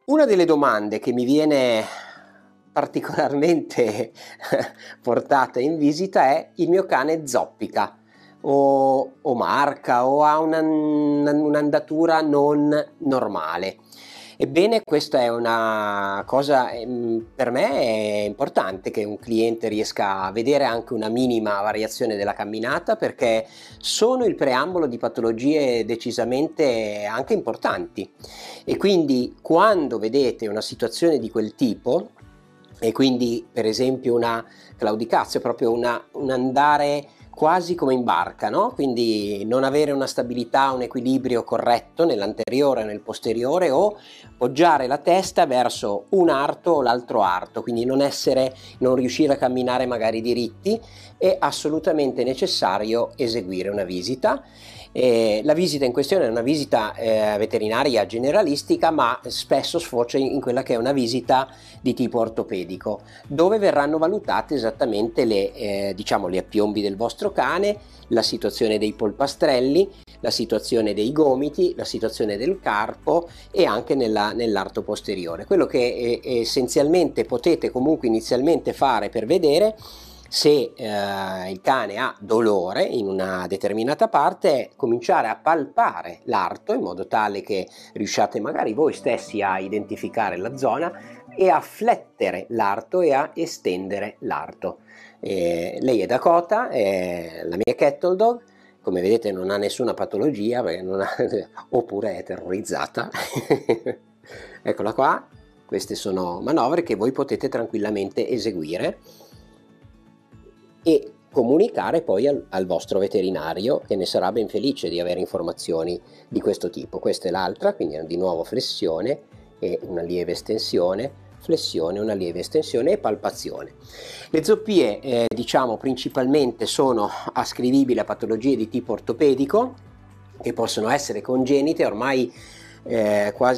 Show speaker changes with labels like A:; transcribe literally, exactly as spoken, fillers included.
A: Una delle domande che mi viene particolarmente portata in visita è: il mio cane zoppica o, o marca o ha una- un'andatura non normale. Ebbene, questa è una cosa, ehm, per me è importante che un cliente riesca a vedere anche una minima variazione della camminata, perché sono il preambolo di patologie decisamente anche importanti. E quindi quando vedete una situazione di quel tipo, e quindi per esempio una claudicazio, proprio una, un andare quasi come in barca, no? Quindi non avere una stabilità, un equilibrio corretto nell'anteriore o nel posteriore, o poggiare la testa verso un arto o l'altro arto, quindi non essere, non riuscire a camminare magari diritti, è assolutamente necessario eseguire una visita. Eh, la visita in questione è una visita eh, veterinaria generalistica, ma spesso sfocia in, in quella che è una visita di tipo ortopedico, dove verranno valutate esattamente le, eh, diciamo, gli appiombi del vostro cane, la situazione dei polpastrelli, la situazione dei gomiti, la situazione del carpo e anche nella, nell'arto posteriore. Quello che eh, essenzialmente potete comunque inizialmente fare per vedere se eh, il cane ha dolore in una determinata parte è cominciare a palpare l'arto, in modo tale che riusciate magari voi stessi a identificare la zona e a flettere l'arto e a estendere l'arto. Eh, lei è Dakota, è la mia Cattle Dog, come vedete non ha nessuna patologia, non ha, oppure è terrorizzata. Eccola qua, queste sono manovre che voi potete tranquillamente eseguire e comunicare poi al, al vostro veterinario, che ne sarà ben felice di avere informazioni di questo tipo. Questa è l'altra, quindi di nuovo flessione e una lieve estensione, flessione, una lieve estensione e palpazione. Le zoppie eh, diciamo principalmente sono ascrivibili a patologie di tipo ortopedico, che possono essere congenite, ormai eh, quasi